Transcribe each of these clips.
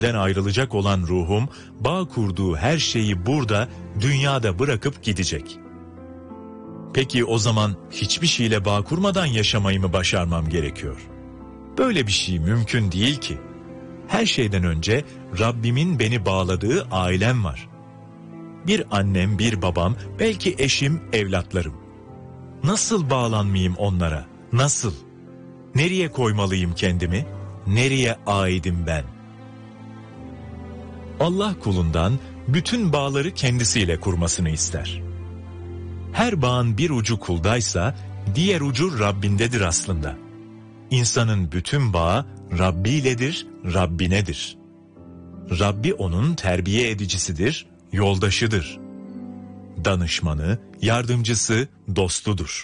ayrılacak olan ruhum, bağ kurduğu her şeyi burada, dünyada bırakıp gidecek. Peki o zaman hiçbir şeyle bağ kurmadan yaşamayı mı başarmam gerekiyor? Böyle bir şey mümkün değil ki. Her şeyden önce Rabbimin beni bağladığı ailem var. Bir annem, bir babam, belki eşim, evlatlarım. Nasıl bağlanmayayım onlara? Nasıl? Nereye koymalıyım kendimi? Nereye aidim ben? Allah kulundan bütün bağları kendisiyle kurmasını ister. Her bağın bir ucu kuldaysa diğer ucu Rabbindedir aslında. İnsanın bütün bağı Rabbi iledir, Rabbinedir. Rabbi onun terbiye edicisidir, yoldaşıdır. Danışmanı, yardımcısı, dostudur.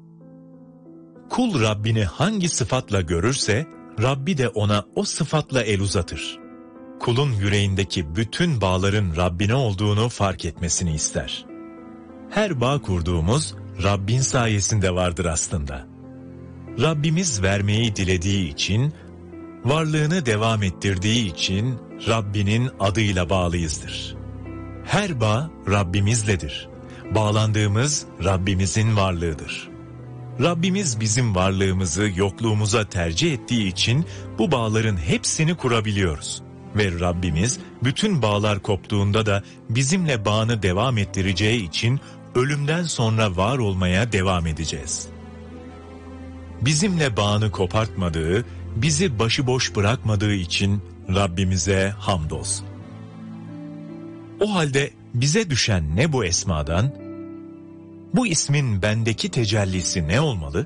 Kul Rabbini hangi sıfatla görürse, Rabbi de ona o sıfatla el uzatır. Kulun yüreğindeki bütün bağların Rabbine olduğunu fark etmesini ister. Her bağ kurduğumuz Rabbin sayesinde vardır aslında. Rabbimiz vermeyi dilediği için, varlığını devam ettirdiği için Rabbinin adıyla bağlıyızdır. Her bağ Rabbimizledir. Bağlandığımız Rabbimizin varlığıdır. Rabbimiz bizim varlığımızı yokluğumuza tercih ettiği için bu bağların hepsini kurabiliyoruz. Ve Rabbimiz bütün bağlar koptuğunda da bizimle bağını devam ettireceği için ölümden sonra var olmaya devam edeceğiz. Bizimle bağını kopartmadığı, bizi başıboş bırakmadığı için Rabbimize hamdolsun. O halde bize düşen ne bu esmadan? Bu ismin bendeki tecellisi ne olmalı?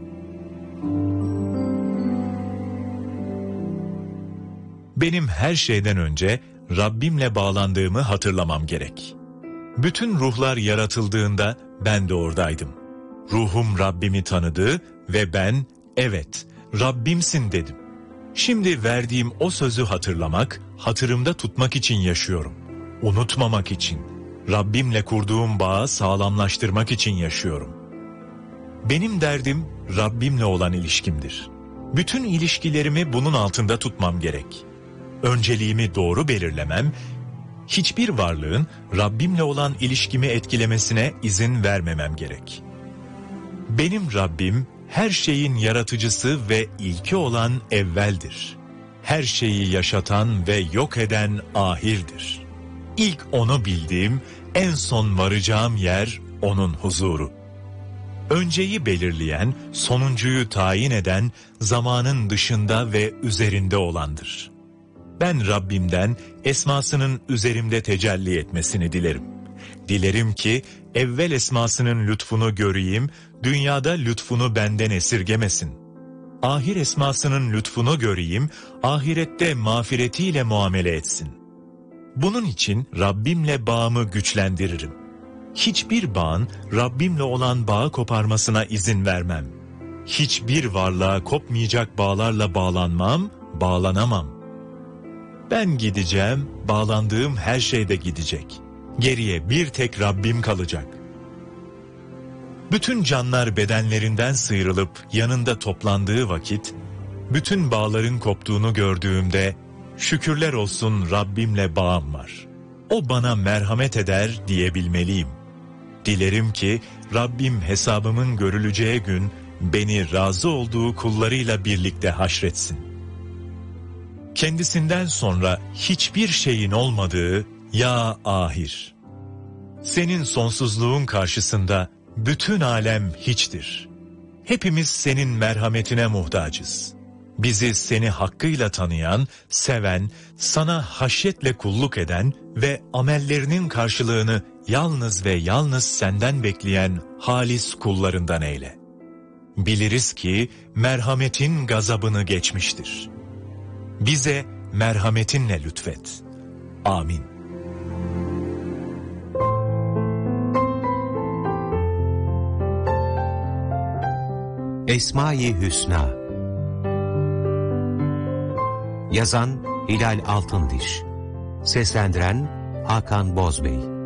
Benim her şeyden önce Rabbimle bağlandığımı hatırlamam gerek. Bütün ruhlar yaratıldığında ben de oradaydım. Ruhum Rabbimi tanıdı ve ben, evet, Rabbimsin dedim. Şimdi verdiğim o sözü hatırlamak, hatırımda tutmak için yaşıyorum. Unutmamak için, Rabbimle kurduğum bağı sağlamlaştırmak için yaşıyorum. Benim derdim Rabbimle olan ilişkimdir. Bütün ilişkilerimi bunun altında tutmam gerek. Önceliğimi doğru belirlemem, hiçbir varlığın Rabbimle olan ilişkimi etkilemesine izin vermemem gerek. Benim Rabbim, her şeyin yaratıcısı ve ilki olan evveldir. Her şeyi yaşatan ve yok eden ahirdir. İlk onu bildiğim, en son varacağım yer onun huzuru. Önceyi belirleyen, sonuncuyu tayin eden, zamanın dışında ve üzerinde olandır. Ben Rabbimden esmasının üzerimde tecelli etmesini dilerim. Dilerim ki evvel esmasının lütfunu göreyim, dünyada lütfunu benden esirgemesin. Ahir esmasının lütfunu göreyim, ahirette mağfiretiyle muamele etsin. Bunun için Rabbimle bağımı güçlendiririm. Hiçbir bağın Rabbimle olan bağı koparmasına izin vermem. Hiçbir varlığa kopmayacak bağlarla bağlanmam, bağlanamam. Ben gideceğim, bağlandığım her şey de gidecek. Geriye bir tek Rabbim kalacak. Bütün canlar bedenlerinden sıyrılıp yanında toplandığı vakit, bütün bağların koptuğunu gördüğümde, şükürler olsun Rabbimle bağım var. O bana merhamet eder diyebilmeliyim. Dilerim ki Rabbim hesabımın görüleceği gün beni razı olduğu kullarıyla birlikte haşretsin. Kendisinden sonra hiçbir şeyin olmadığı ya ahir. Senin sonsuzluğun karşısında bütün alem hiçtir. Hepimiz senin merhametine muhtacız. Bizi seni hakkıyla tanıyan, seven, sana haşyetle kulluk eden ve amellerinin karşılığını yalnız ve yalnız senden bekleyen halis kullarından eyle. Biliriz ki merhametin gazabını geçmiştir. Bize merhametinle lütfet. Amin. Esma-i Hüsna. Yazan Hilal Altındiş. Seslendiren Hakan Bozbey.